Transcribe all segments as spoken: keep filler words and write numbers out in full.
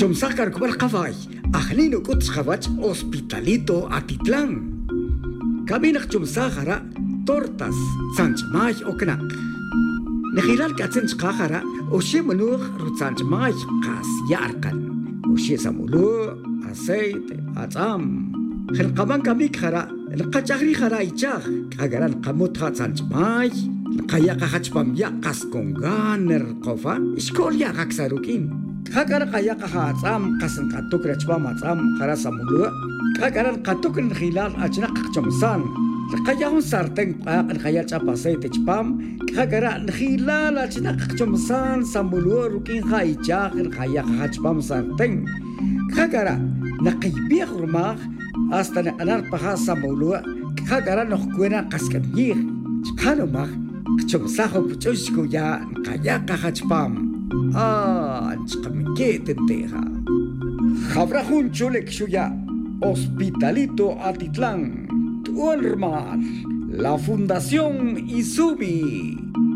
chomsakar kubal kafay, ahnino kuts kawach Hospitalito Atitlán. Kabinak chomsakara tortas sanchmay oknak. Nehilal katsen chkakara oshe manuch rutsanchmay kas yarkan. Oshe samulu aceite atzam. Khilqaban kamik khara القجاري خرايجاخ كاغران قموتها سانجماي قياقا خجبام يقاس كونغان القفا إشكول ياقاك ساروكين كاغران قياقا خاصام قاسن قاتوك رجبام عصام خراسا مولو كاغران قاتوك الخلال أجناق جمسان لقياهون سارتن قاق الخيال جابا سيت جبام كاغران خلال أجناق جمسان سامولو روكين خايجاخ الخياقا خجبام سارتن كاغران نقيبيخ رماخ hasta anar pahasa maulua kagara no kuena kaskanir chano mag chomsaho puchoshku ya kaya kahachpam ah chkamike tenteja jabrajun chulek shuya Hospitalito Atitlán Tuolmar la Fundación Izumi.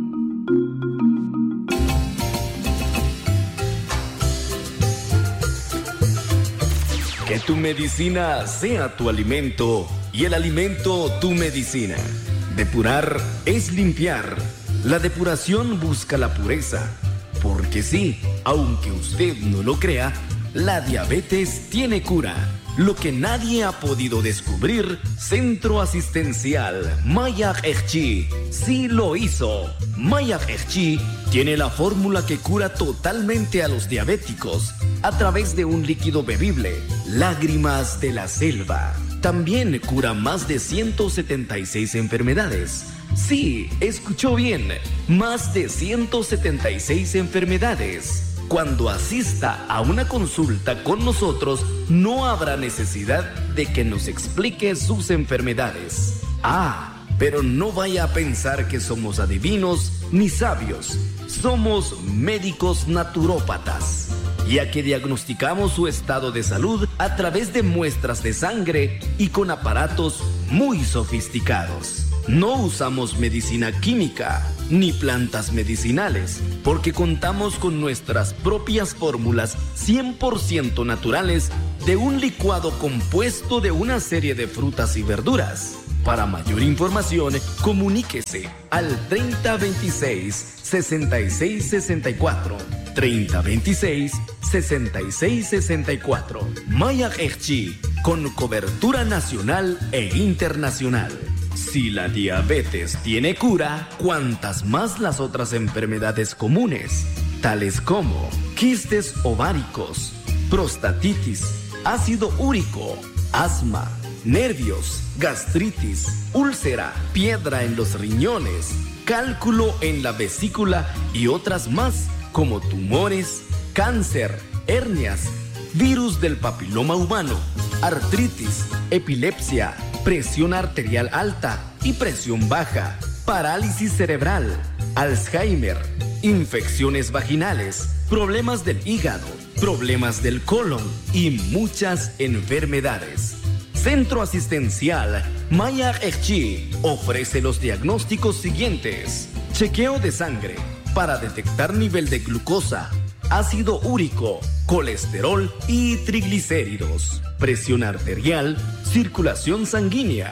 Que tu medicina sea tu alimento y el alimento tu medicina. Depurar es limpiar. La depuración busca la pureza. Porque sí, aunque usted no lo crea, la diabetes tiene cura. Lo que nadie ha podido descubrir, Centro Asistencial Mayak Echchi sí lo hizo. Mayak Echchi tiene la fórmula que cura totalmente a los diabéticos a través de un líquido bebible, Lágrimas de la Selva. También cura más de ciento setenta y seis enfermedades. Sí, escuchó bien, más de ciento setenta y seis enfermedades. Cuando asista a una consulta con nosotros, no habrá necesidad de que nos explique sus enfermedades. Ah, pero no vaya a pensar que somos adivinos ni sabios. Somos médicos naturópatas, ya que diagnosticamos su estado de salud a través de muestras de sangre y con aparatos muy sofisticados. No usamos medicina química ni plantas medicinales, porque contamos con nuestras propias fórmulas cien por ciento naturales de un licuado compuesto de una serie de frutas y verduras. Para mayor información, comuníquese al treinta veintiséis, sesenta y seis sesenta y cuatro. treinta veintiséis, sesenta y seis sesenta y cuatro. Mayak Echchi, con cobertura nacional e internacional. Si la diabetes tiene cura, ¿cuántas más las otras enfermedades comunes? Tales como quistes ováricos, prostatitis, ácido úrico, asma, nervios, gastritis, úlcera, piedra en los riñones, cálculo en la vesícula y otras más como tumores, cáncer, hernias, virus del papiloma humano, artritis, epilepsia, presión arterial alta y presión baja, parálisis cerebral, Alzheimer, infecciones vaginales, problemas del hígado, problemas del colon y muchas enfermedades. Centro Asistencial Mayak Echchi ofrece los diagnósticos siguientes: chequeo de sangre para detectar nivel de glucosa, ácido úrico, colesterol y triglicéridos, presión arterial, circulación sanguínea,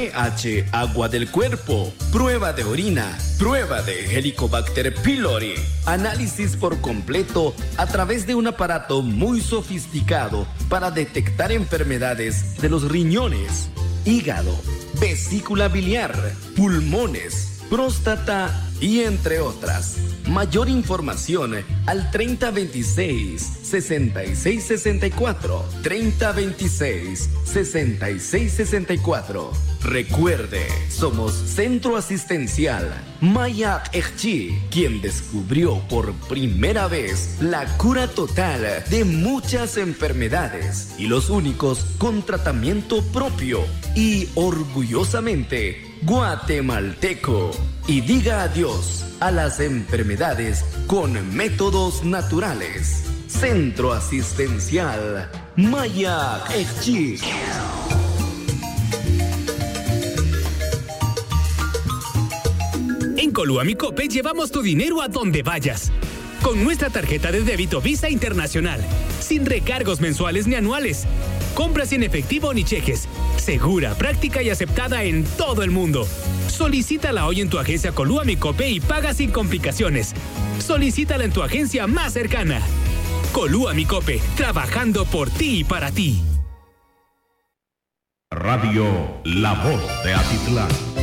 pH, agua del cuerpo, prueba de orina, prueba de Helicobacter pylori, análisis por completo a través de un aparato muy sofisticado para detectar enfermedades de los riñones, hígado, vesícula biliar, pulmones, próstata y entre otras. Mayor información al treinta veintiséis, sesenta y seis sesenta y cuatro. treinta veintiséis, sesenta y seis sesenta y cuatro. Recuerde, somos Centro Asistencial Mayak Echchi, quien descubrió por primera vez la cura total de muchas enfermedades y los únicos con tratamiento propio y orgullosamente guatemalteco. Y diga adiós a las enfermedades con métodos naturales. Centro Asistencial Mayak Echchi. En Coluamicope llevamos tu dinero a donde vayas. con nuestra tarjeta de débito Visa Internacional, sin recargos mensuales ni anuales. Compras sin efectivo ni cheques. Segura, práctica y aceptada en todo el mundo. Solicítala hoy en tu agencia Colúa Mi Cope y paga sin complicaciones. Solicítala en tu agencia más cercana. Colúa Mi Cope, trabajando por ti y para ti. Radio La Voz de Atitlán.